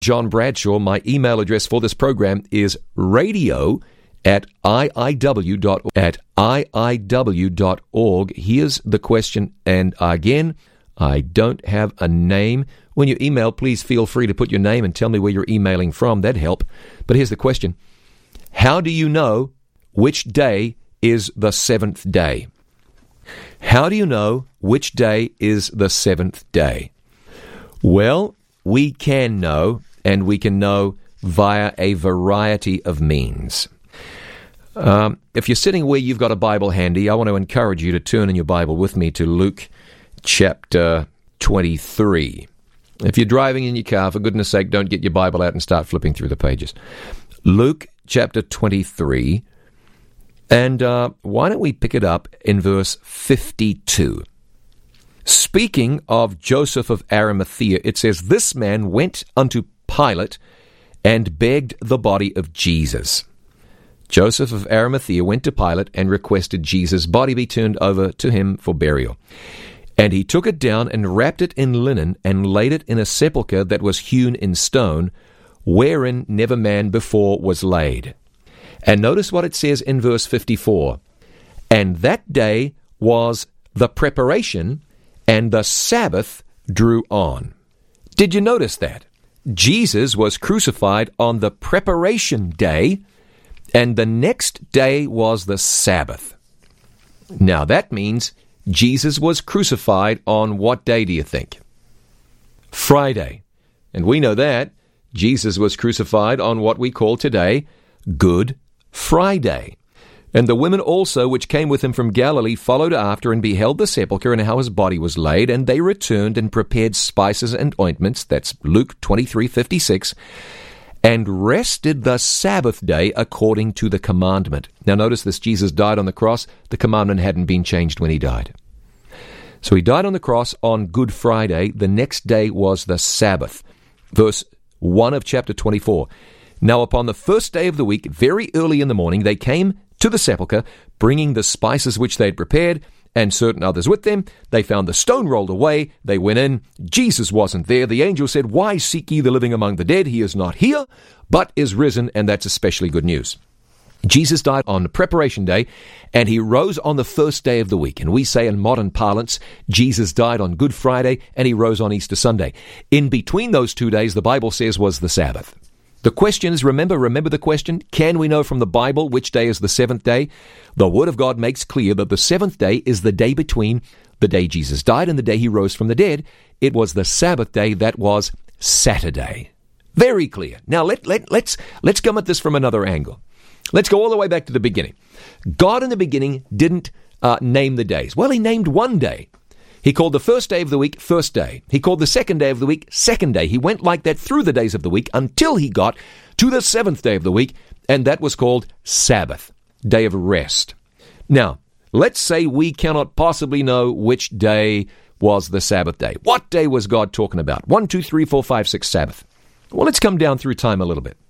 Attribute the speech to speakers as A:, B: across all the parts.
A: John Bradshaw. My email address for this program is radio@iiw.org. Here's the question, and again, I don't have a name. When you email, please feel free to put your name and tell me where you're emailing from. That'd help. But here's the question. How do you know which day is the seventh day? How do you know which day is the seventh day? Well, we can know, and we can know via a variety of means. If you're sitting where you've got a Bible handy, I want to encourage you to turn in your Bible with me to Luke chapter 23. If you're driving in your car, for goodness sake, don't get your Bible out and start flipping through the pages. Luke chapter 23, and why don't we pick it up in verse 52. Speaking of Joseph of Arimathea, it says, "This man went unto Pilate and begged the body of Jesus." Joseph of Arimathea went to Pilate and requested Jesus' body be turned over to him for burial. And he took it down and wrapped it in linen and laid it in a sepulchre that was hewn in stone, wherein never man before was laid. And notice what it says in verse 54. And that day was the preparation, and the Sabbath drew on. Did you notice that? Jesus was crucified on the preparation day, and the next day was the Sabbath. Now that means Jesus was crucified on what day, do you think? Friday. And we know that Jesus was crucified on what we call today Good Friday. And the women also which came with him from Galilee followed after and beheld the sepulchre and how his body was laid, and they returned and prepared spices and ointments, that's Luke 23:56, and rested the Sabbath day according to the commandment. Now notice this, Jesus died on the cross. The commandment hadn't been changed when he died. So he died on the cross on Good Friday. The next day was the Sabbath. Verse 1 of chapter 24. Now upon the first day of the week, very early in the morning, they came to the sepulchre, bringing the spices which they had prepared, and certain others with them. They found the stone rolled away. They went in. Jesus wasn't there. The angel said, "Why seek ye the living among the dead? He is not here, but is risen," and that's especially good news. Jesus died on the preparation day, and he rose on the first day of the week. And we say in modern parlance, Jesus died on Good Friday, and he rose on Easter Sunday. In between those 2 days, the Bible says, was the Sabbath. The question is, remember the question, can we know from the Bible which day is the seventh day? The Word of God makes clear that the seventh day is the day between the day Jesus died and the day he rose from the dead. It was the Sabbath day, that was Saturday. Very clear. Now let's come at this from another angle. Let's go all the way back to the beginning. God in the beginning didn't name the days. Well, he named one day. He called the first day of the week, first day. He called the second day of the week, second day. He went like that through the days of the week until he got to the seventh day of the week, and that was called Sabbath, day of rest. Now, let's say we cannot possibly know which day was the Sabbath day. What day was God talking about? 1, 2, 3, 4, 5, 6, Sabbath. Well, let's come down through time a little bit.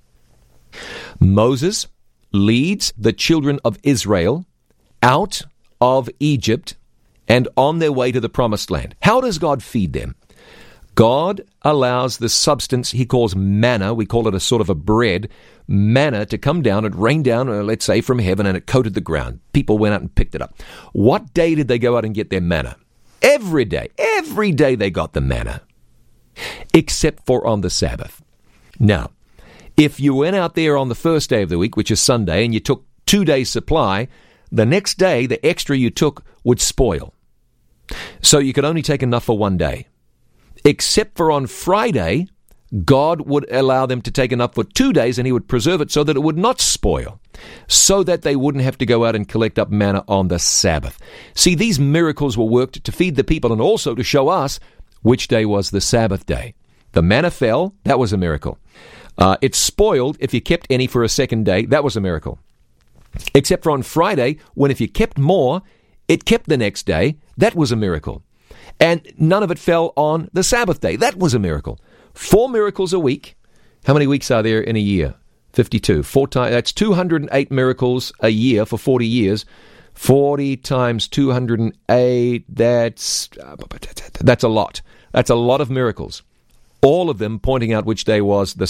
A: Moses leads the children of Israel out of Egypt and on their way to the promised land. How does God feed them? God allows the substance he calls manna, we call it a sort of a bread, manna to come down and rain down, let's say from heaven, and it coated the ground. People went out and picked it up. What day did they go out and get their manna? Every day. Every day they got the manna, except for on the Sabbath. Now, if you went out there on the first day of the week, which is Sunday, and you took 2 days' supply, the next day, the extra you took would spoil. So you could only take enough for 1 day. Except for on Friday, God would allow them to take enough for 2 days, and he would preserve it so that it would not spoil, so that they wouldn't have to go out and collect up manna on the Sabbath. See, these miracles were worked to feed the people and also to show us which day was the Sabbath day. The manna fell, that was a miracle. It spoiled if you kept any for a second day, that was a miracle. Except for on Friday, when if you kept more, it kept the next day, that was a miracle. And none of it fell on the Sabbath day, that was a miracle. 4 miracles a week. How many weeks are there in a year? 52. 4 times, that's 208 miracles a year for 40 years. 40 times 208, that's a lot. That's a lot of miracles. all of them pointing out which day was the